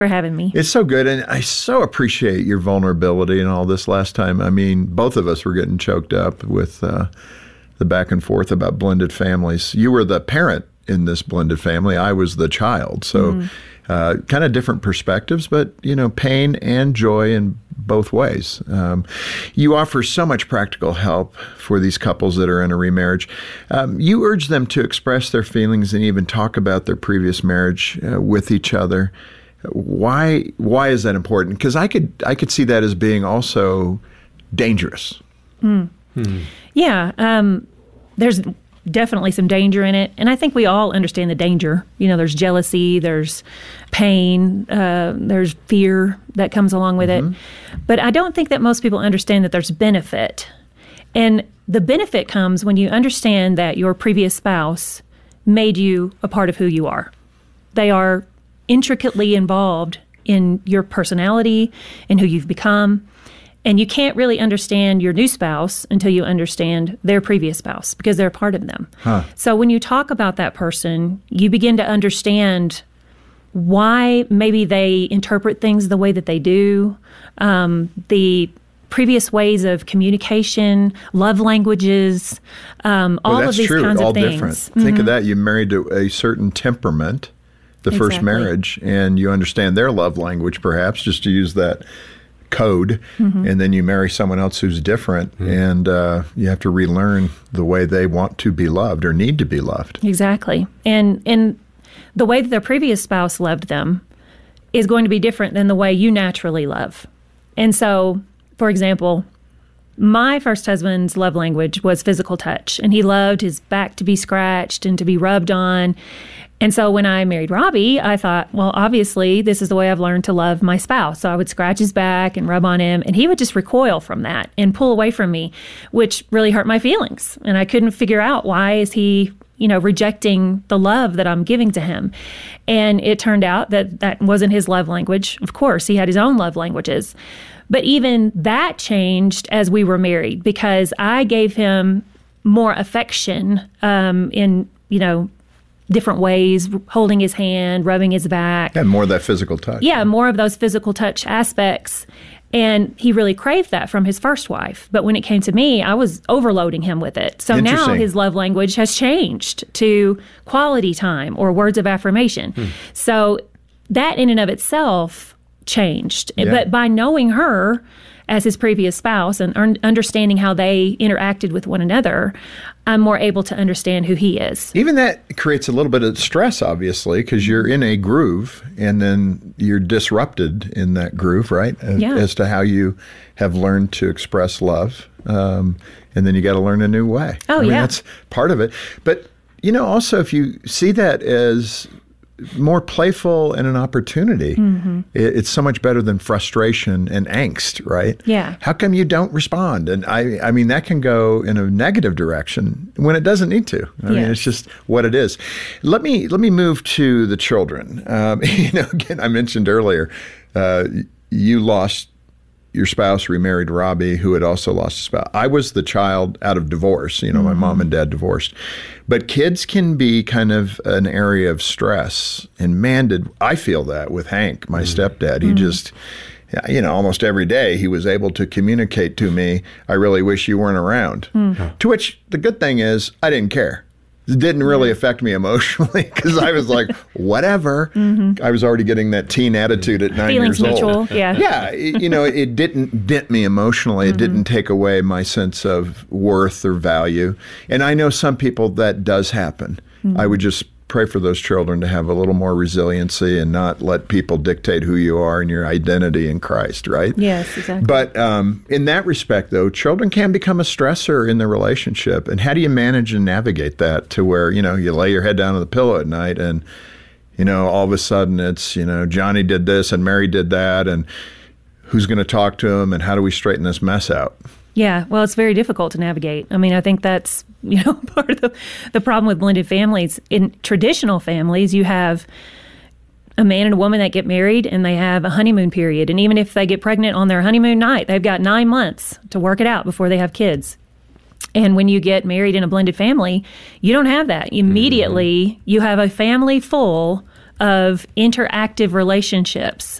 for having me. It's so good, and I so appreciate your vulnerability and all this last time. I mean, both of us were getting choked up with the back and forth about blended families. You were the parent in this blended family. I was the child. So kind of different perspectives, but, pain and joy in both ways. You offer so much practical help for these couples that are in a remarriage. You urge them to express their feelings and even talk about their previous marriage with each other. Why is that important? Because I could see that as being also dangerous. Yeah, there's definitely some danger in it, and I think we all understand the danger. There's jealousy, there's pain, there's fear that comes along with it. But I don't think that most people understand that there's benefit. And the benefit comes when you understand that your previous spouse made you a part of who you are. They are intricately involved in your personality and who you've become. And you can't really understand your new spouse until you understand their previous spouse, because they're a part of them. So when you talk about that person, you begin to understand why maybe they interpret things the way that they do, the previous ways of communication, love languages, all of these kinds of things. Different. Think of that. You married to a certain temperament, the first marriage, and you understand their love language, perhaps, just to use that code, and then you marry someone else who's different, and you have to relearn the way they want to be loved or need to be loved. Exactly. And the way that their previous spouse loved them is going to be different than the way you naturally love. And so, for example, my first husband's love language was physical touch, and he loved his back to be scratched and to be rubbed on. And so when I married Robbie, I thought, well, obviously, this is the way I've learned to love my spouse. So I would scratch his back and rub on him, and he would just recoil from that and pull away from me, which really hurt my feelings. And I couldn't figure out, why is he, rejecting the love that I'm giving to him? And it turned out that that wasn't his love language. Of course, he had his own love languages. But even that changed as we were married, because I gave him more affection in, different ways, holding his hand, rubbing his back. And more of that physical touch. Yeah, more of those physical touch aspects. And he really craved that from his first wife. But when it came to me, I was overloading him with it. So now his love language has changed to quality time or words of affirmation. So that in and of itself changed. Yeah. But by knowing her as his previous spouse and understanding how they interacted with one another, I'm more able to understand who he is. Even that creates a little bit of stress, obviously, because you're in a groove and then you're disrupted in that groove, right? As to how you have learned to express love. And then you got to learn a new way. I mean, that's part of it. But, also if you see that as more playful and an opportunity, it's so much better than frustration and angst, right? Yeah. How come you don't respond? And I mean, that can go in a negative direction when it doesn't need to. I mean, it's just what it is. Let me move to the children. Again, I mentioned earlier, you lost your spouse, remarried Robbie, who had also lost a spouse. I was the child out of divorce. My mom and dad divorced. But kids can be kind of an area of stress. And man, did I feel that with Hank, my stepdad. He just, almost every day he was able to communicate to me, I really wish you weren't around. To which the good thing is I didn't care. It didn't really affect me emotionally because I was like, whatever. I was already getting that teen attitude at 9 years old. Feelings mutual, yeah. Yeah, it didn't dent me emotionally. It didn't take away my sense of worth or value. And I know some people that does happen. I would just pray for those children to have a little more resiliency and not let people dictate who you are and your identity in Christ, right? Yes, exactly. But in that respect, though, children can become a stressor in the relationship. And how do you manage and navigate that to where, you lay your head down on the pillow at night and, all of a sudden it's, Johnny did this and Mary did that, and who's going to talk to him and how do we straighten this mess out? Yeah, well, it's very difficult to navigate. I mean, I think that's, part of the problem with blended families. In traditional families, you have a man and a woman that get married and they have a honeymoon period. And even if they get pregnant on their honeymoon night, they've got 9 months to work it out before they have kids. And when you get married in a blended family, you don't have that. Immediately, you have a family full of interactive relationships